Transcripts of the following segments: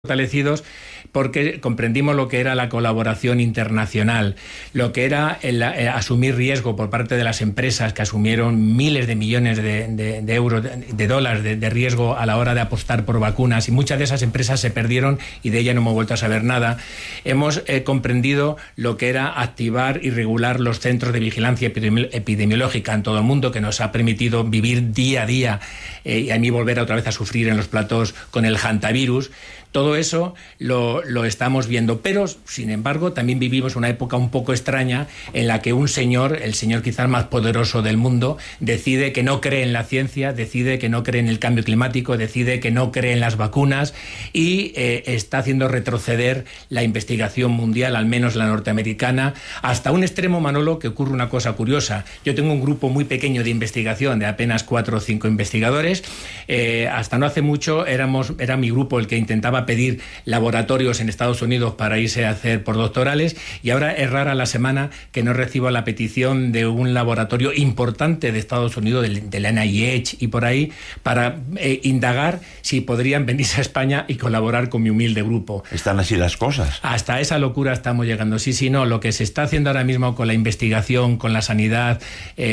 fortalecidos porque comprendimos lo que era la colaboración internacional, lo que era el asumir riesgo por parte de las empresas que asumieron miles de millones de euros, de dólares de riesgo a la hora de apostar por vacunas, y muchas de esas empresas se perdieron y de ellas no hemos vuelto a saber nada. Hemos comprendido lo que era activar y regular los centros de vigilancia epidemiológica en todo el mundo, que nos ha permitido vivir día a día y a mí volver otra vez a sufrir en los platós con el hantavirus. Todo eso lo estamos viendo, pero sin embargo también vivimos una época un poco extraña en la que un señor, el señor quizás más poderoso del mundo, decide que no cree en la ciencia, decide que no cree en el cambio climático, decide que no cree en las vacunas y está haciendo retroceder la investigación mundial, al menos la norteamericana, hasta un extremo, Manolo, que ocurre una cosa curiosa. Yo tengo un grupo muy pequeño de investigación, de apenas 4 o 5 investigadores. Hasta no hace mucho era mi grupo el que intentaba pedir laboratorios en Estados Unidos para irse a hacer postdoctorales, y ahora es rara la semana que no recibo la petición de un laboratorio importante de Estados Unidos, del NIH y por ahí, para indagar si podrían venirse a España y colaborar con mi humilde grupo. ¿Están así las cosas? Hasta esa locura estamos llegando. Sí, no, lo que se está haciendo ahora mismo con la investigación, con la sanidad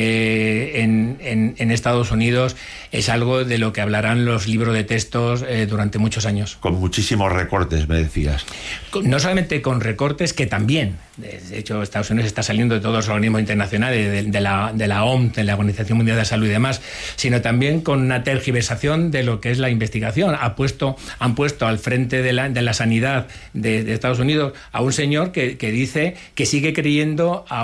en Estados Unidos es algo de lo que hablarán los libros de textos durante muchos años. Con muchísimos recortes, me decías. No solamente con recortes, que también. De hecho, Estados Unidos está saliendo de todos los organismos internacionales, de la OMS, de la Organización Mundial de la Salud y demás, sino también con una tergiversación de lo que es la investigación. Han puesto al frente de la sanidad de Estados Unidos a un señor que dice que sigue creyendo a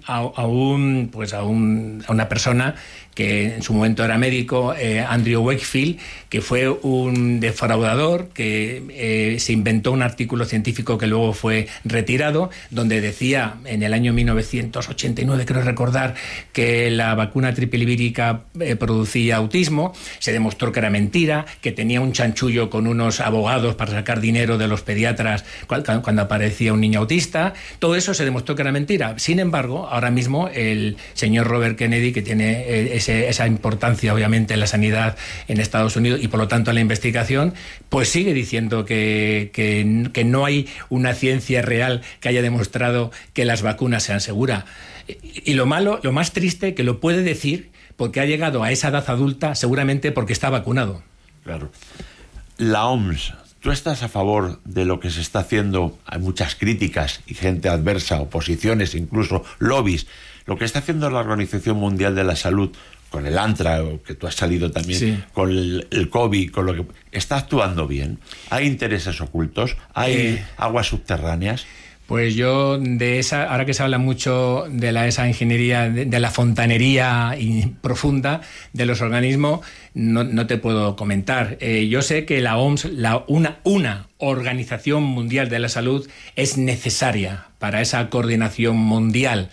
una persona que en su momento era médico, Andrew Wakefield, que fue un defraudador, que se inventó un artículo científico que luego fue retirado, donde decía en el año 1989, creo recordar, que la vacuna triple producía autismo. Se demostró que era mentira, que tenía un chanchullo con unos abogados para sacar dinero de los pediatras cuando aparecía un niño autista. Todo eso se demostró que era mentira. Sin embargo, ahora mismo el señor Robert Kennedy, que tiene esa importancia obviamente en la sanidad en Estados Unidos y por lo tanto en la investigación, pues sigue diciendo que no hay una ciencia real que haya demostrado que las vacunas sean seguras. Y lo más triste, que lo puede decir porque ha llegado a esa edad adulta, seguramente porque está vacunado. Claro. La OMS, ¿tú estás a favor de lo que se está haciendo? Hay muchas críticas y gente adversa, oposiciones, incluso lobbies. Lo que está haciendo la Organización Mundial de la Salud con el ANTRA, que tú has salido también, sí, con el COVID, con lo que está actuando bien. ¿Hay intereses ocultos? ¿Hay aguas subterráneas? Pues yo ahora que se habla mucho de esa ingeniería, de la fontanería profunda de los organismos, no te puedo comentar. Yo sé que la OMS, una Organización Mundial de la Salud, es necesaria para esa coordinación mundial.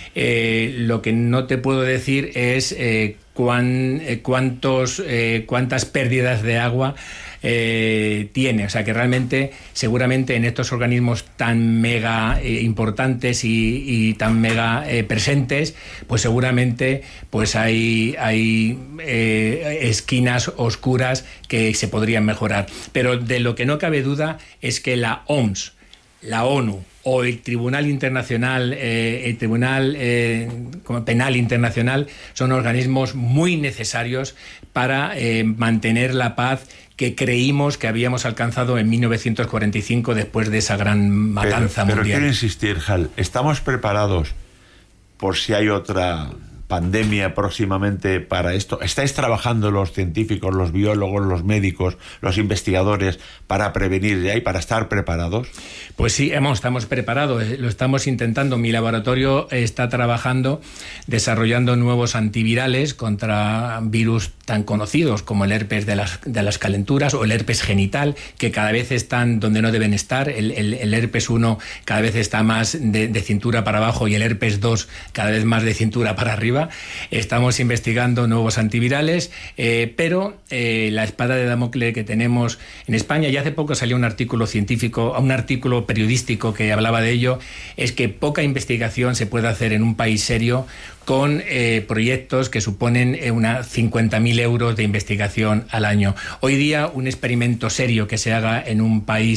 Lo que no te puedo decir es cuántas pérdidas de agua tiene. O sea que realmente, seguramente en estos organismos tan mega importantes y tan mega presentes, pues seguramente pues hay esquinas oscuras que se podrían mejorar. Pero de lo que no cabe duda es que la OMS, la ONU o el Tribunal Internacional, el Tribunal Penal Internacional, son organismos muy necesarios para mantener la paz que creímos que habíamos alcanzado en 1945 después de esa gran matanza mundial. Pero quiero insistir, Hal, ¿estamos preparados por si hay otra pandemia próximamente para esto? ¿Estáis trabajando los científicos, los biólogos, los médicos, los investigadores para prevenir ya y para estar preparados? Pues sí, estamos preparados, lo estamos intentando. Mi laboratorio está trabajando, desarrollando nuevos antivirales contra virus tan conocidos como el herpes de las calenturas o el herpes genital, que cada vez están donde no deben estar. El herpes 1 cada vez está más de cintura para abajo y el herpes 2 cada vez más de cintura para arriba. arriba. Estamos investigando nuevos antivirales, pero la espada de Damocles que tenemos en España, y hace poco salió un artículo científico, un artículo periodístico que hablaba de ello, es que poca investigación se puede hacer en un país serio con proyectos que suponen 50.000 euros de investigación al año. Hoy día, un experimento serio que se haga en un país